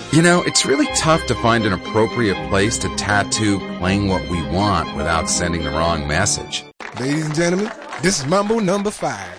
You know, it's really tough to find an appropriate place to tattoo playing what we want without sending the wrong message. Ladies and gentlemen, this is Mambo number 5.